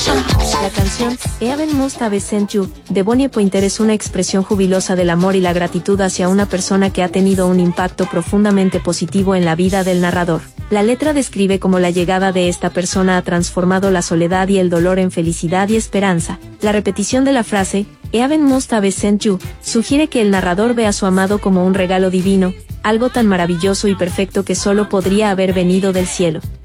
La canción Heaven Must Have Sent You de Bonnie Pointer es una expresión jubilosa del amor y la gratitud hacia una persona que ha tenido un impacto profundamente positivo en la vida del narrador. La letra describe cómo la llegada de esta persona ha transformado la soledad y el dolor en felicidad y esperanza. La repetición de la frase Heaven Must Have Sent You sugiere que el narrador ve a su amado como un regalo divino, algo tan maravilloso y perfecto que solo podría haber venido del cielo.